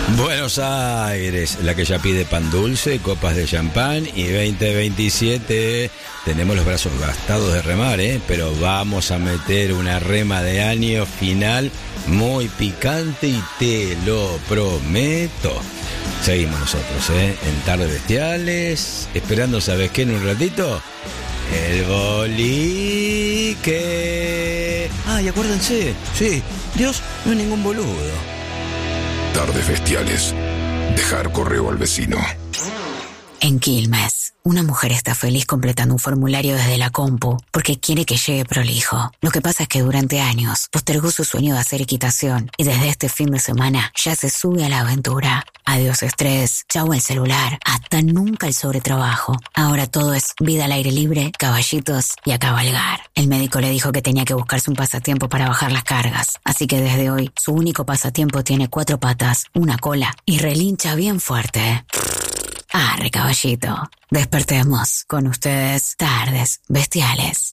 Buenos Aires, la que ya pide pan dulce, copas de champán y 2027. Tenemos los brazos gastados de remar, pero vamos a meter una rema de año final muy picante y te lo prometo. Seguimos nosotros, en Tardes Bestiales, esperando, ¿sabes qué? En un ratito, el bolique. Y acuérdense, sí, Dios no es ningún boludo. Tardes Bestiales. Dejar correo al vecino. En Quilmes, una mujer está feliz completando un formulario desde la compu porque quiere que llegue prolijo. Lo que pasa es que durante años postergó su sueño de hacer equitación y desde este fin de semana ya se sube a la aventura. Adiós estrés, chau el celular, hasta nunca el sobretrabajo. Ahora todo es vida al aire libre, caballitos y a cabalgar. El médico le dijo que tenía que buscarse un pasatiempo para bajar las cargas. Así que desde hoy, su único pasatiempo tiene 4 patas, una cola y relincha bien fuerte. Arre, caballito. Despertemos con ustedes Tardes Bestiales.